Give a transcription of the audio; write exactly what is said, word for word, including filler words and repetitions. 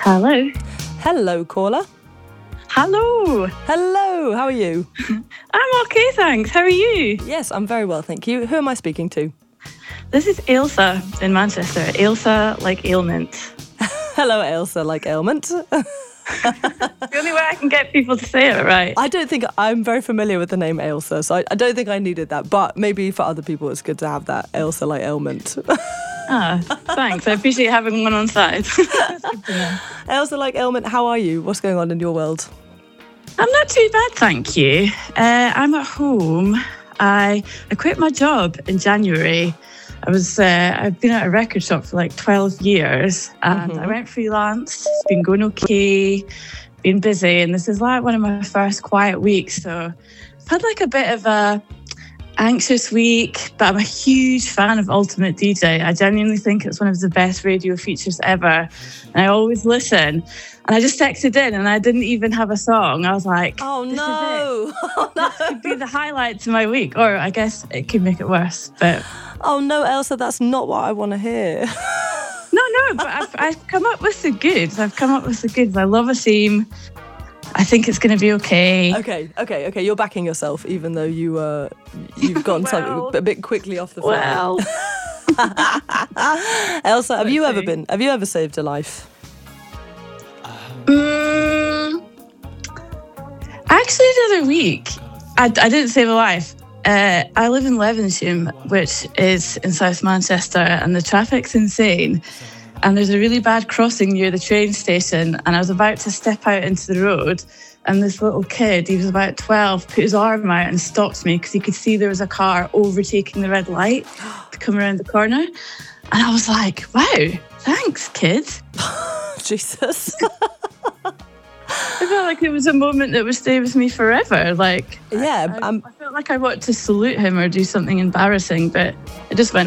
Hello. Hello, caller. Hello. Hello, how are you? I'm okay, thanks. How are you? Yes, I'm very well, thank you. Who am I speaking to? This is Ailsa in Manchester. Ailsa like ailment. Hello, Ailsa like ailment. The only way I can get people to say it right. I don't think I'm very familiar with the name Ailsa, so I, I don't think I needed that. But maybe for other people, it's good to have that Ailsa like ailment. Ah, thanks. I appreciate having one on side. That's good to know. Ailsa like ailment, how are you? What's going on in your world? I'm not too bad, thank you. Uh, I'm at home. I I quit my job in January. I was uh, I've been at a record shop for like twelve years, and Mhm. I went freelance. It's been going okay, been busy, and this is like one of my first quiet weeks. So I've had like a bit of a anxious week, but I'm a huge fan of Ultimate D J. I genuinely think it's one of the best radio features ever, and I always listen. And I just texted in, and I didn't even have a song. I was like, Oh, this no. Is it. Oh, no. This could be the highlight to my week, or I guess it could make it worse. But Oh, no, Ailsa, that's not what I want to hear. no, no, but I've, I've come up with the goods. I've come up with the goods. I love a theme. I think it's going to be okay. Okay, okay, okay. You're backing yourself, even though you uh, you've gone Well, something a bit quickly off the phone. Well, Elsa, have you Let's ever see. been? Have you ever saved a life? mm, actually, the other week, I, I didn't save a life. Uh, I live in Levenshulme, which is in South Manchester, and the traffic's insane. And there's a really bad crossing near the train station, and I was about to step out into the road, and this little kid, he was about twelve, put his arm out and stopped me because he could see there was a car overtaking the red light to come around the corner. And I was like, wow, thanks, kid. Jesus. I felt like it was a moment that would stay with me forever. Like, Yeah, I, um, I felt like I wanted to salute him or do something embarrassing, but it just went